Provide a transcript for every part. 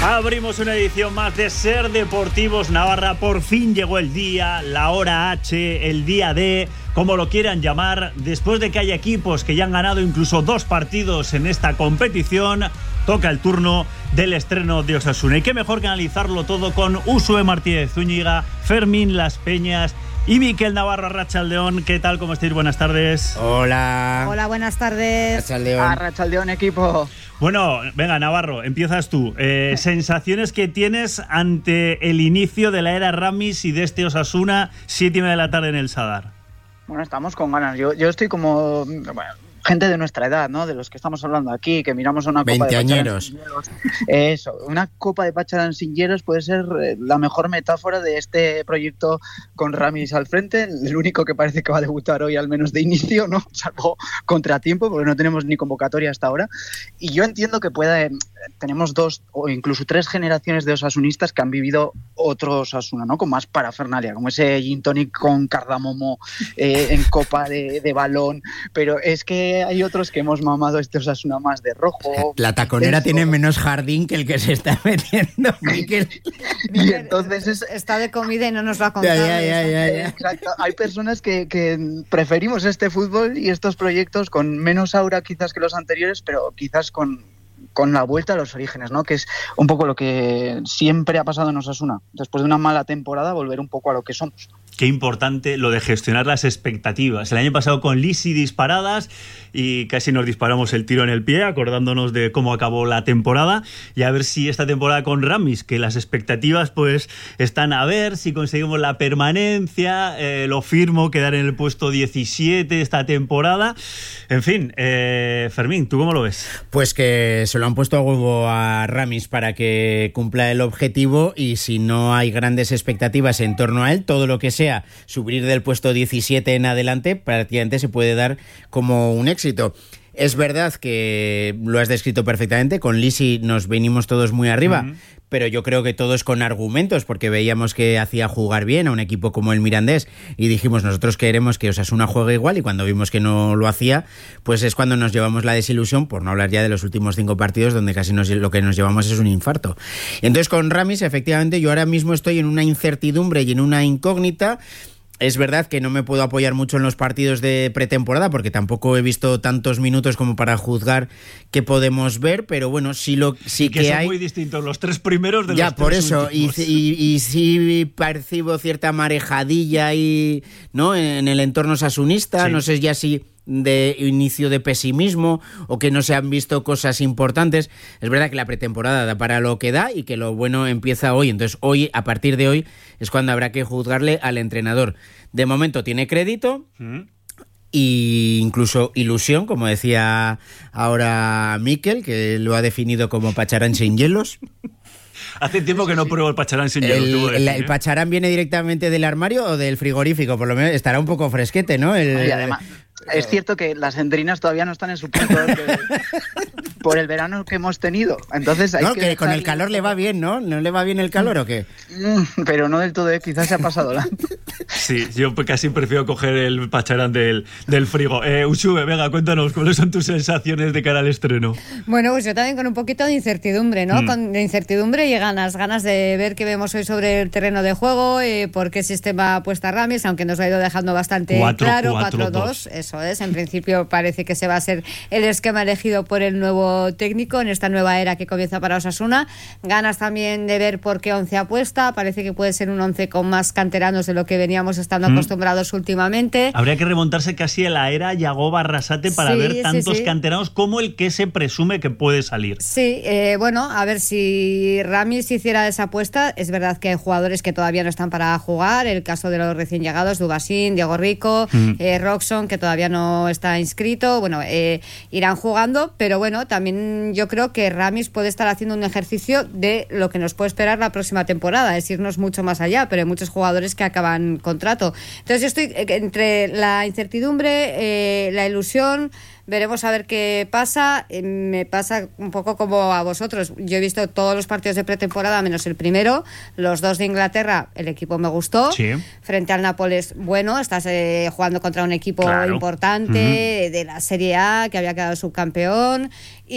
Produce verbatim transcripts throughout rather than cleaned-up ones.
Abrimos una edición más de Ser Deportivos Navarra. Por fin llegó el día, la hora H, el día D, como lo quieran llamar. Después de que hay equipos que ya han ganado incluso dos partidos en esta competición, toca el turno del estreno de Osasuna. Y qué mejor que analizarlo todo con Usue Martínez Zúñiga, Fermín Las Peñas y Miquel Navarro. Arratsaldeón. ¿Qué tal? ¿Cómo estáis? Buenas tardes. Hola. Hola, buenas tardes. Arratsaldeón. Arratsaldeón, equipo. Bueno, venga, Navarro, empiezas tú. Eh, sensaciones que tienes ante el inicio de la era Ramis y de este Osasuna, siete y media de la tarde en el Sadar. Bueno, estamos con ganas. Yo, yo estoy como... Bueno, gente de nuestra edad, ¿no? De los que estamos hablando aquí, que miramos a una copa de Pacharán sin hielos. Eso, una copa de Pacharán sin hielos puede ser la mejor metáfora de este proyecto con Ramis al frente, el único que parece que va a debutar hoy, al menos de inicio, ¿no? Salvo contratiempo, porque no tenemos ni convocatoria hasta ahora. Y yo entiendo que pueda... Tenemos dos o incluso tres generaciones de osasunistas que han vivido otro Osasuna, ¿no? Con más parafernalia, como ese gin tonic con cardamomo eh, en copa de, de balón, pero es que hay otros que hemos mamado este Osasuna más de rojo. La taconera tiene menos jardín que el que se está metiendo, Miquel. Y entonces es... está de comida y no nos va a contar. Ya, ya, ya, ya, ya. Exacto. Hay personas que, que preferimos este fútbol y estos proyectos con menos aura quizás que los anteriores, pero quizás con... con la vuelta a los orígenes, ¿no? Que es un poco lo que siempre ha pasado en Osasuna. Después de una mala temporada, volver un poco a lo que somos. Qué importante lo de gestionar las expectativas. El año pasado con Lisi disparadas y casi nos disparamos el tiro en el pie, acordándonos de cómo acabó la temporada, y a ver si esta temporada con Ramis, que las expectativas pues están a ver si conseguimos la permanencia, eh, lo firmo, quedar en el puesto diecisiete esta temporada. En fin, eh, Fermín, ¿tú cómo lo ves? Pues que se lo han puesto a huevo a Ramis para que cumpla el objetivo, y si no hay grandes expectativas en torno a él, todo lo que sea subir del puesto diecisiete en adelante prácticamente se puede dar como un éxito. Es verdad que lo has descrito perfectamente, con Lisi nos venimos todos muy arriba, uh-huh. pero yo creo que todos con argumentos, porque veíamos que hacía jugar bien a un equipo como el Mirandés y dijimos, nosotros queremos que Osasuna juegue igual, y cuando vimos que no lo hacía, pues es cuando nos llevamos la desilusión, por no hablar ya de los últimos cinco partidos donde casi nos, lo que nos llevamos es un infarto. Entonces con Ramis, efectivamente, yo ahora mismo estoy en una incertidumbre y en una incógnita. Es verdad que no me puedo apoyar mucho en los partidos de pretemporada porque tampoco he visto tantos minutos como para juzgar qué podemos ver, pero bueno, sí, lo, sí que, que son hay... muy distintos los tres primeros de ya, los por tres eso, y, y, y sí percibo cierta marejadilla ahí, ¿no? En el entorno osasunista, sí. No sé ya si de inicio de pesimismo o que no se han visto cosas importantes. Es verdad que la pretemporada da para lo que da y que lo bueno empieza hoy, entonces hoy, a partir de hoy, es cuando habrá que juzgarle al entrenador. De momento tiene crédito mm. e incluso ilusión, como decía ahora Miquel, que lo ha definido como Pacharán sin hielos. Hace tiempo que no pruebo el Pacharán sin hielo. El, decir, el, ¿eh? ¿El Pacharán viene directamente del armario o del frigorífico? Por lo menos estará un poco fresquete, ¿no? El, y además, es cierto que las endrinas todavía no están en su punto de, por el verano que hemos tenido. Entonces hay no, que, que con el calor le va bien, ¿no? ¿No le va bien el calor o qué? Pero no del todo, ¿eh? Quizás se ha pasado la... Sí, yo casi prefiero coger el Pacharán del, del frigo. Eh, Usue, venga, cuéntanos, ¿cuáles son tus sensaciones de cara al estreno? Bueno, pues yo también con un poquito de incertidumbre, ¿no? Mm. Con incertidumbre y ganas, ganas de ver qué vemos hoy sobre el terreno de juego, eh, por qué sistema apuesta Ramis, aunque nos lo ha ido dejando bastante cuatro, claro, cuatro dos, eso es, en principio parece que se va a ser el esquema elegido por el nuevo técnico en esta nueva era que comienza para Osasuna. Ganas también de ver por qué once apuesta, parece que puede ser un once con más canteranos de lo que veníamos estando mm. acostumbrados últimamente. Habría que remontarse casi a la era Yagoba Arrasate para sí, ver tantos sí, sí. canteranos como el que se presume que puede salir. Sí, eh, bueno, a ver si Ramis hiciera esa apuesta. Es verdad que hay jugadores que todavía no están para jugar, el caso de los recién llegados, Dubasín, Diego Rico, mm. eh, Roxon, que todavía no está inscrito, bueno, eh, irán jugando, pero bueno, también yo creo que Ramis puede estar haciendo un ejercicio de lo que nos puede esperar la próxima temporada, es irnos mucho más allá, pero hay muchos jugadores que acaban contrato. Entonces yo estoy entre la incertidumbre, eh, la ilusión, veremos a ver qué pasa. Eh, me pasa un poco como a vosotros. Yo he visto todos los partidos de pretemporada menos el primero. Los dos de Inglaterra, el equipo me gustó. Sí. Frente al Nápoles, bueno, estás eh, jugando contra un equipo claro. importante uh-huh. de la Serie A, que había quedado subcampeón,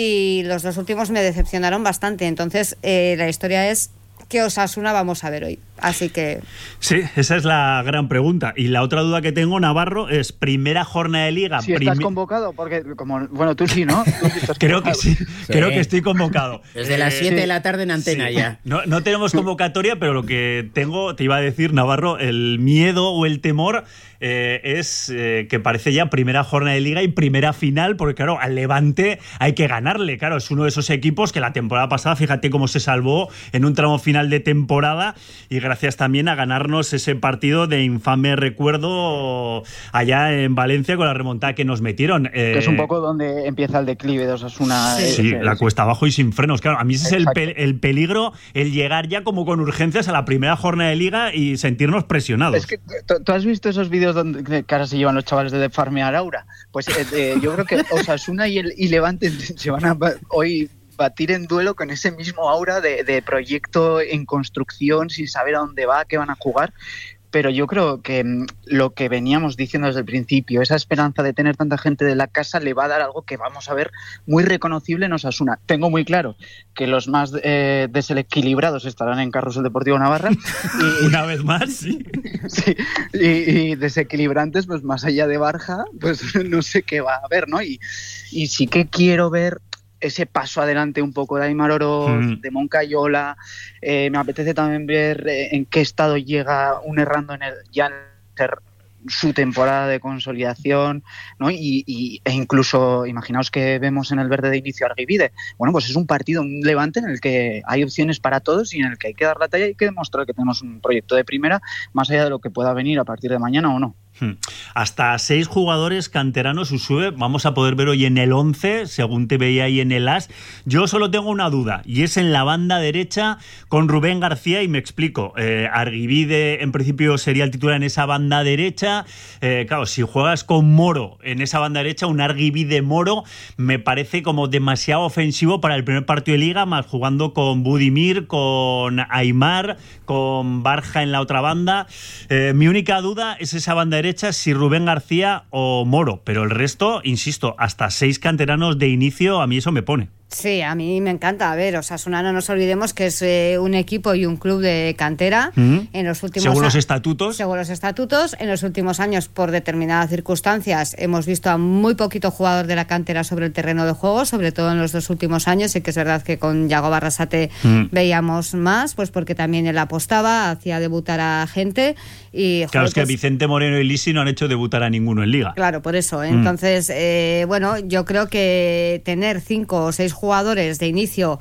y los dos últimos me decepcionaron bastante. Entonces, eh, la historia es qué Osasuna vamos a ver hoy. Así que... Sí, esa es la gran pregunta. Y la otra duda que tengo, Navarro, es primera jornada de Liga. Si prim... estás convocado, porque como bueno, tú sí, ¿no? Tú sí creo que sí, sí, creo que estoy convocado. Desde eh, las siete sí. de la tarde en antena sí. ya. No, no tenemos convocatoria, pero lo que tengo, te iba a decir, Navarro, el miedo o el temor eh, es eh, que parece ya primera jornada de Liga y primera final, porque claro, al Levante hay que ganarle. Claro, es uno de esos equipos que la temporada pasada, fíjate cómo se salvó en un tramo final de temporada, y gracias también a ganarnos ese partido de infame recuerdo allá en Valencia con la remontada que nos metieron. Eh, que es un poco donde empieza el declive de Osasuna. Sí, sí la cuesta abajo y sin frenos. Claro, a mí ese es el, pe- el peligro, el llegar ya como con urgencias a la primera jornada de Liga y sentirnos presionados. Es que tú has visto esos vídeos donde que ahora se llevan los chavales de farmear aura. Pues eh, eh, yo creo que Osasuna y, el, y Levante se van a hoy batir en duelo con ese mismo aura de, de proyecto en construcción, sin saber a dónde va, qué van a jugar. Pero yo creo que lo que veníamos diciendo desde el principio, esa esperanza de tener tanta gente de la casa le va a dar algo que vamos a ver muy reconocible en Osasuna. Tengo muy claro que los más eh, desequilibrados estarán en Carrusel Deportivo Navarra. Y, una vez más, sí. sí y, y desequilibrantes, pues más allá de Barja, pues no sé qué va a haber, ¿no? Y, y sí que quiero ver ese paso adelante un poco de Aimar Oroz, mm. de Moncayola. Eh, me apetece también ver eh, en qué estado llega un Errando en el ya en el, su temporada de consolidación, ¿no? Y, y, e incluso, imaginaos que vemos en el verde de inicio a Argivide. Bueno, pues es un partido, un Levante en el que hay opciones para todos y en el que hay que dar la talla y hay que demostrar que tenemos un proyecto de primera, más allá de lo que pueda venir a partir de mañana o no. Hasta seis jugadores canteranos Usue vamos a poder ver hoy en el once, según te veía ahí en el As. Yo solo tengo una duda, y es en la banda derecha con Rubén García, y me explico. Eh, Argivide en principio sería el titular en esa banda derecha. Eh, claro, si juegas con Moro en esa banda derecha, un Argivide Moro me parece como demasiado ofensivo para el primer partido de Liga, más jugando con Budimir, con Aimar, con Barja en la otra banda. Eh, mi única duda es esa banda derecha, si Rubén García o Moro, pero el resto, insisto, hasta seis canteranos de inicio, a mí eso me pone. Sí, a mí me encanta. A ver, Osasuna, no nos olvidemos que es eh, un equipo y un club de cantera. Mm-hmm. En los últimos según a- los estatutos. Según los estatutos. En los últimos años, por determinadas circunstancias, hemos visto a muy poquito jugador de la cantera sobre el terreno de juego, sobre todo en los dos últimos años. Sí que es verdad que con Yago Barrasate mm. veíamos más, pues porque también él apostaba, hacía debutar a gente. Y, claro, joder, es que pues, Vicente Moreno y Lisi no han hecho debutar a ninguno en Liga. Claro, por eso. Entonces, mm. eh, bueno, yo creo que tener cinco o seis jugadores de inicio,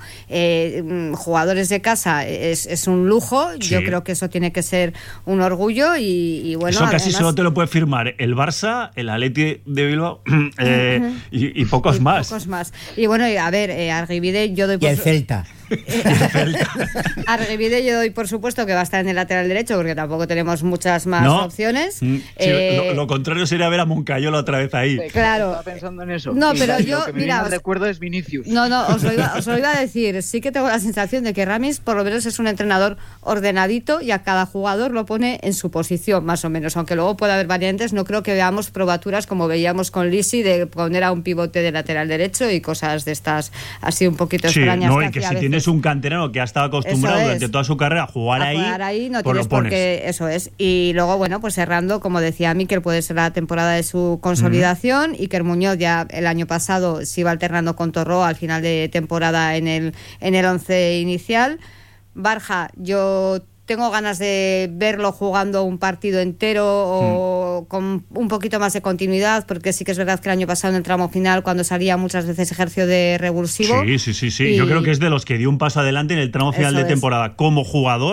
eh, jugadores de casa, es, es un lujo. Sí. Yo creo que eso tiene que ser un orgullo y, y bueno... Eso casi además, solo te lo puede firmar el Barça, el Atleti de Bilbao eh, uh-huh. y, y pocos y más. Pocos más. Y bueno, a ver, eh, Argivide yo doy por... Y el Celta. Argivide yo doy por supuesto que va a estar en el lateral derecho porque tampoco tenemos muchas más no. opciones. Mm, sí, eh, lo, lo contrario sería ver a Moncayola otra vez ahí. Claro. Estaba pensando en eso. No, pero y yo, lo que me mira, os, recuerdo es Vinicius. No, no, os lo, iba, os lo iba a decir. Sí que tengo la sensación de que Ramis por lo menos es un entrenador ordenadito y a cada jugador lo pone en su posición, más o menos. Aunque luego pueda haber variantes, no creo que veamos probaturas como veíamos con Lisi de poner a un pivote de lateral derecho y cosas de estas así un poquito sí, extrañas. No, que y que si veces. tienes un canterano que ha estado acostumbrado durante toda su carrera a jugar a ahí, jugar ahí no pues tienes por qué, eso es. Y luego, bueno, pues cerrando, como decía Mikel, puede ser la temporada de su consolidación. Uh-huh. Iker Muñoz ya el año pasado se iba alternando con Torró al final de temporada en el en el once inicial. Barja, yo tengo ganas de verlo jugando un partido entero o mm. con un poquito más de continuidad, porque sí que es verdad que el año pasado en el tramo final, cuando salía muchas veces ejerció de revulsivo. Sí, sí, sí, sí. Y... Yo creo que es de los que dio un paso adelante en el tramo final Eso de temporada es. como jugador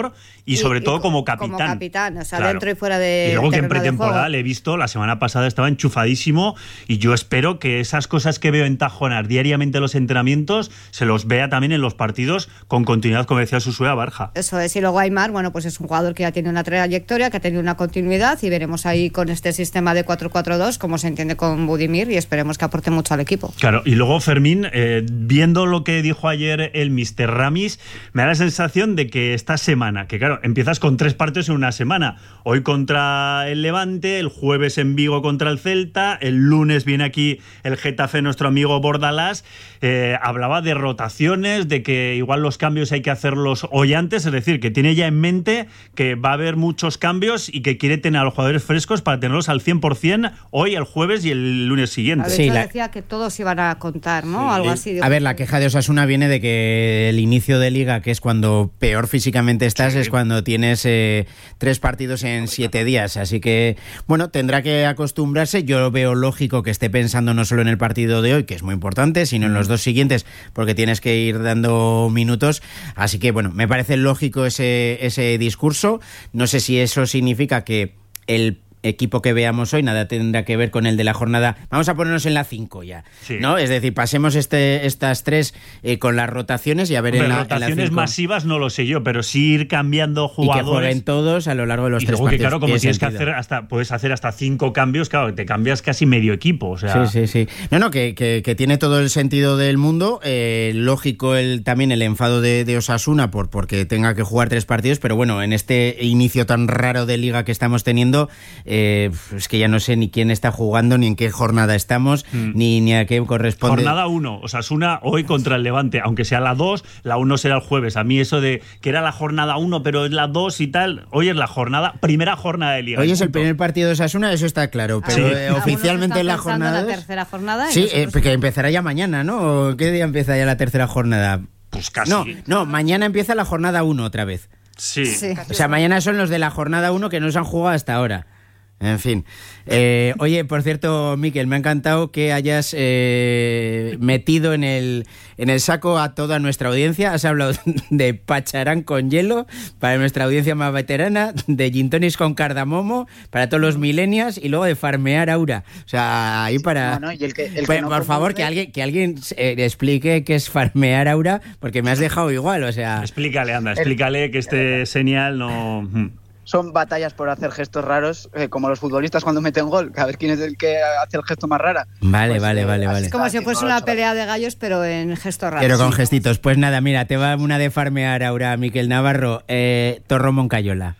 y sobre y, todo y como capitán. Como capitán, o sea, claro. dentro y fuera de. Y luego que en pretemporada pretemporada le he visto, la semana pasada estaba enchufadísimo y yo espero que esas cosas que veo en Tajonar diariamente en los entrenamientos se los vea también en los partidos con continuidad, como decía Susue Barja. Eso es, y luego Aimar, bueno, pues es un jugador que ya tiene una trayectoria, que ha tenido una continuidad y veremos ahí con este sistema de cuatro cuatro dos cómo se entiende con Budimir y esperemos que aporte mucho al equipo. Claro, y luego Fermín, eh, viendo lo que dijo ayer el mister Ramis, me da la sensación de que esta semana, que claro, empiezas con tres partidos en una semana, hoy contra el Levante, el jueves en Vigo contra el Celta, el lunes viene aquí el Getafe, nuestro amigo Bordalás, eh, hablaba de rotaciones, de que igual los cambios hay que hacerlos hoy antes, es decir, que tiene ya en mente que va a haber muchos cambios y que quiere tener a los jugadores frescos para tenerlos al cien por ciento hoy, el jueves y el lunes siguiente. A ver, sí, la... decía que todos iban a contar, ¿no? Sí. Algo así. A ver, la queja de Osasuna viene de que el inicio de Liga, que es cuando peor físicamente estás, sí. es cuando tienes eh, tres partidos en siete días. Así que, bueno, tendrá que acostumbrarse. Yo veo lógico que esté pensando no solo en el partido de hoy, que es muy importante, sino en los dos siguientes, porque tienes que ir dando minutos. Así que, bueno, me parece lógico ese, ese discurso. No sé si eso significa que el equipo que veamos hoy nada tendrá que ver con el de la jornada. Vamos a ponernos en la cinco ya, sí. ¿no? Es decir, pasemos este estas tres eh, con las rotaciones y a ver. Hombre, en la rotaciones en la masivas no lo sé yo, pero sí ir cambiando jugadores. Y que jueguen todos a lo largo de los y tres luego partidos. Que, claro, como tienes sentido. que hacer hasta, puedes hacer hasta cinco cambios, claro, te cambias casi medio equipo. O sea... Sí, sí, sí. No, no, que, que, que tiene todo el sentido del mundo. Eh, lógico el también el enfado de, de Osasuna por porque tenga que jugar tres partidos, pero bueno, en este inicio tan raro de liga que estamos teniendo, eh, es que que ya no sé ni quién está jugando, ni en qué jornada estamos, mm. ni, ni a qué corresponde. Jornada uno, Osasuna hoy contra el Levante, aunque sea la dos, la uno será el jueves. A mí eso de que era la jornada uno, pero es la dos y tal, hoy es la jornada, primera jornada de Liga. Hoy es el primer partido de Osasuna, eso está claro, pero sí. eh, oficialmente en la jornada la tercera jornada. Sí, eh, que empezará ya mañana, ¿no? ¿Qué día empieza ya la tercera jornada? Pues casi. No, no, mañana empieza la jornada uno otra vez. Sí. sí. O sea, mañana son los de la jornada uno que no se han jugado hasta ahora. En fin. Eh, oye, por cierto, Miquel, me ha encantado que hayas eh, metido en el, en el saco a toda nuestra audiencia. Has hablado de pacharán con hielo para nuestra audiencia más veterana, de gin tonics con cardamomo para todos los millennials y luego de farmear aura. O sea, ahí para... No, no, y el que, el pues, que no por favor, conoce... que alguien, que alguien eh, explique qué es farmear aura, porque me has dejado igual, o sea... Explícale, anda, explícale que este señal no... Son batallas por hacer gestos raros, eh, como los futbolistas cuando meten gol, a ver quién es el que hace el gesto más rara. Vale, pues, vale, eh, vale, vale. Es como si fuese una pelea de gallos, pero en gestos raros. Pero con gestitos. Pues nada, mira, te va una de farmear ahora, Miquel Navarro. Eh, Torró Moncayola.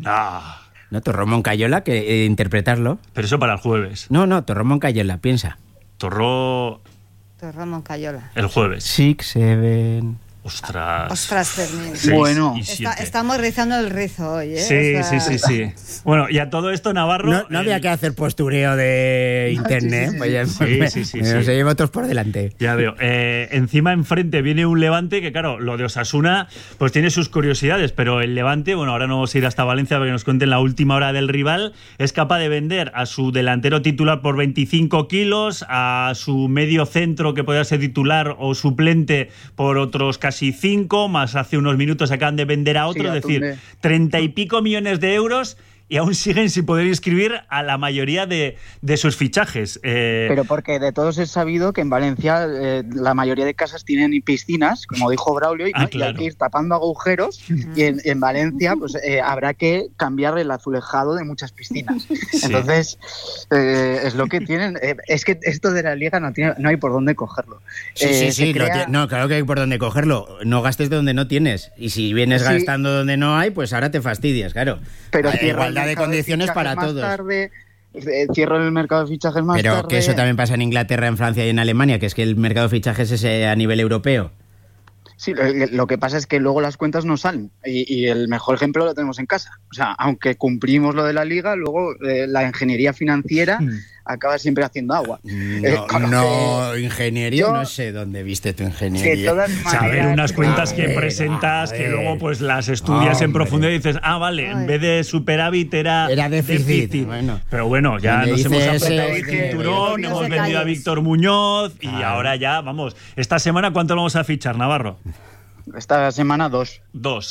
Ah. No, Torró Moncayola, que eh, interpretarlo. Pero eso para el jueves. No, no, Torró Moncayola, piensa. Torró... Torró Moncayola. El jueves. Six, seven... Ostras. Ostras, Fermín. Bueno. Está, estamos rizando el rizo hoy, ¿eh? Sí, o sea... sí, sí, sí. Bueno, y a todo esto, Navarro... No, no el... había que hacer postureo de internet. Sí, sí, sí. Pues ya, sí, me, sí, sí, me, sí. Se lleva otros por delante. Ya veo. Eh, encima, enfrente, viene un Levante que, claro, lo de Osasuna pues tiene sus curiosidades, pero el Levante, bueno, ahora no vamos a ir hasta Valencia para que nos cuenten la última hora del rival, es capaz de vender a su delantero titular por veinticinco kilos, a su medio centro que podría ser titular o suplente por otros casi cinco, más hace unos minutos acaban de vender a otro, sí, es decir, treinta y pico millones de euros y aún siguen sin poder inscribir a la mayoría de, de sus fichajes. Eh... Pero porque de todos es sabido que en Valencia eh, la mayoría de casas tienen piscinas, como dijo Braulio, y, ah, ¿no? claro. y hay que ir tapando agujeros y en, en Valencia pues eh, habrá que cambiar el azulejado de muchas piscinas. Sí. Entonces, eh, es lo que tienen. Eh, es que esto de la liga no tiene, no hay por dónde cogerlo. Sí, eh, sí, sí. crea... No, claro que hay por dónde cogerlo. No gastes de donde no tienes. Y si vienes sí. gastando donde no hay, pues ahora te fastidias, claro. Pero igualdad de condiciones de para todos. Tarde, eh, cierran el mercado de fichajes más Pero tarde. que eso también pasa en Inglaterra, en Francia y en Alemania, que es que el mercado de fichajes es a nivel europeo. Sí, lo, lo que pasa es que luego las cuentas no salen y, y el mejor ejemplo lo tenemos en casa. O sea, aunque cumplimos lo de la liga, luego eh, la ingeniería financiera mm. acaba siempre haciendo agua. No, eh, no que, ingeniería, yo, no sé dónde viste tu ingeniería. Saber unas cuentas que presentas, que luego pues las estudias hombre. en profundidad y dices, ah, vale, Ay. en vez de superávit era, era déficit. déficit. Bueno, pero bueno, ya nos hemos apretado el cinturón, hemos vendido calles. a Víctor Muñoz y ah. ahora ya, vamos, esta semana ¿cuánto vamos a fichar, Navarro? Esta semana dos. Dos.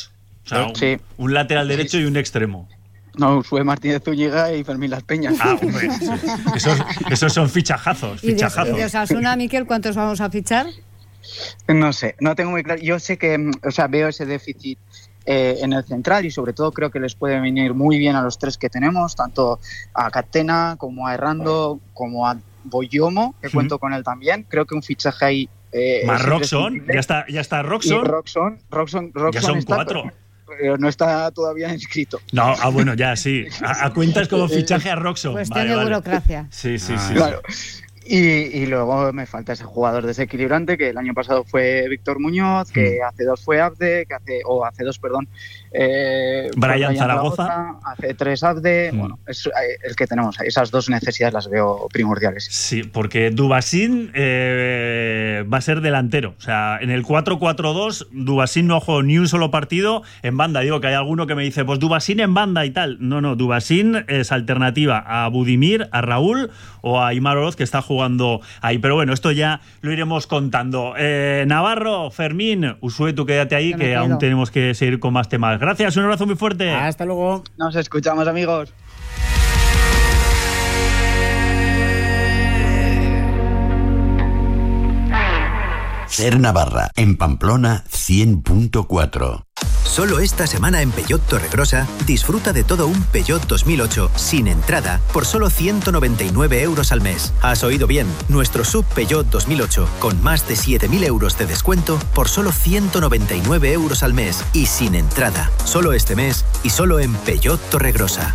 O sea, sí. un, un lateral derecho y un extremo. No, Sue Martínez Zúñiga y Fermín Las Peñas. Ah, hombre, sí. esos, esos son fichajazos, fichajazos. ¿Y de, y de Osasuna, Miquel, cuántos vamos a fichar? No sé, no tengo muy claro. Yo sé que, o sea, veo ese déficit eh, en el central y sobre todo creo que les puede venir muy bien a los tres que tenemos, tanto a Catena como a Errando como a Boyomo, que uh-huh. cuento con él también. Creo que un fichaje ahí... Eh, Más Roxon, ya está, ya está Roxon. Y Roxon, Roxon, Roxon ya son está, cuatro. Pero, pero no está todavía inscrito. No, ah, bueno, ya sí. A, a cuentas como fichaje a Roxon. Cuestión vale, de vale. burocracia. Sí, sí, Ah, sí. Claro. Y, y luego me falta ese jugador desequilibrante que el año pasado fue Víctor Muñoz, que hace dos fue Abde, que hace, o hace dos, perdón, eh, Brian Zaragoza. Zaragoza, hace tres Abde, mm. bueno, es el que tenemos ahí. Esas dos necesidades las veo primordiales. Sí, porque Dubasín eh, va a ser delantero. O sea, en el cuatro cuatro dos, Dubasín no ha jugado ni un solo partido en banda. Digo que hay alguno que me dice, pues Dubasín en banda y tal. No, no, Dubasín es alternativa a Budimir, a Raúl o a Aimar Oroz, que está jugando ahí. Pero bueno, esto ya lo iremos contando. Eh, Navarro, Fermín, Usue, tú quédate ahí, que quedo. aún tenemos que seguir con más temas. Gracias, un abrazo muy fuerte. Hasta luego. Nos escuchamos, amigos. Ser Navarra, en Pamplona cien punto cuatro. Solo esta semana en Peugeot Torregrosa disfruta de todo un Peugeot dos mil ocho sin entrada por solo ciento noventa y nueve euros al mes. Has oído bien, nuestro sub Peugeot dos mil ocho con más de siete mil euros de descuento por solo ciento noventa y nueve euros al mes y sin entrada. Solo este mes y solo en Peugeot Torregrosa.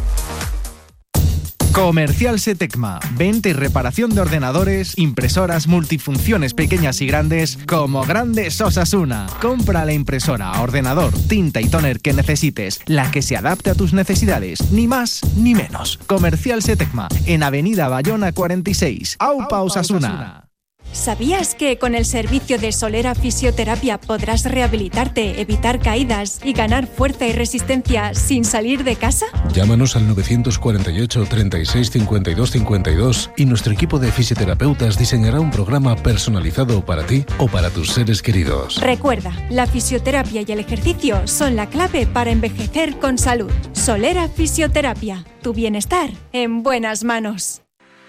Comercial Setecma, venta y reparación de ordenadores, impresoras multifunciones pequeñas y grandes, como Grandes Osasuna. Compra la impresora, ordenador, tinta y tóner que necesites, la que se adapte a tus necesidades, ni más ni menos. Comercial Setecma, en Avenida Bayona cuarenta y seis, Aupa Osasuna. ¿Sabías que con el servicio de Solera Fisioterapia podrás rehabilitarte, evitar caídas y ganar fuerza y resistencia sin salir de casa? Llámanos al novecientos cuarenta y ocho, treinta y seis, cincuenta y dos cincuenta y dos y nuestro equipo de fisioterapeutas diseñará un programa personalizado para ti o para tus seres queridos. Recuerda, la fisioterapia y el ejercicio son la clave para envejecer con salud. Solera Fisioterapia, tu bienestar en buenas manos.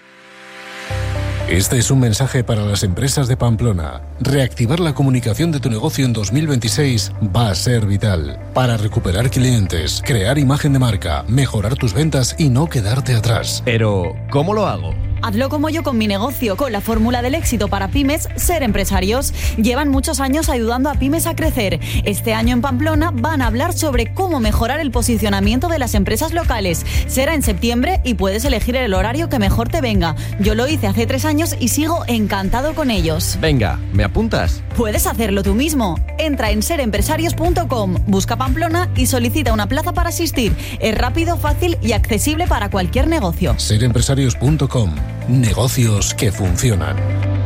Este es un mensaje para las empresas de Pamplona. Reactivar la comunicación de tu negocio en dos mil veintiséis va a ser vital. Para recuperar clientes, crear imagen de marca, mejorar tus ventas y no quedarte atrás. Pero, ¿cómo lo hago? Hazlo como yo con mi negocio, con la fórmula del éxito para pymes, Ser Empresarios. Llevan muchos años ayudando a pymes a crecer. Este año en Pamplona van a hablar sobre cómo mejorar el posicionamiento de las empresas locales. Será en septiembre y puedes elegir el horario que mejor te venga. Yo lo hice hace tres años y sigo encantado con ellos. Venga, ¿me apuntas? Puedes hacerlo tú mismo. Entra en ser empresarios punto com, busca Pamplona y solicita una plaza para asistir. Es rápido, fácil y accesible para cualquier negocio. ser empresarios punto com. Negocios que funcionan.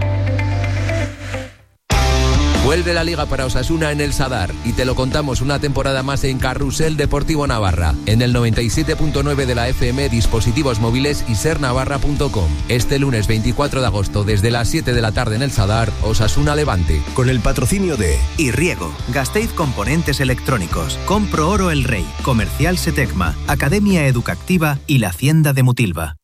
Vuelve la Liga para Osasuna en el Sadar y te lo contamos una temporada más en Carrusel Deportivo Navarra, en el noventa y siete punto nueve de la F M, dispositivos móviles y ser navarra punto com. Este lunes veinticuatro de agosto desde las siete de la tarde en el Sadar, Osasuna Levante. Con el patrocinio de Irriego, Gasteiz Componentes Electrónicos, Compro Oro El Rey, Comercial Setecma, Academia Educativa y la Hacienda de Mutilva.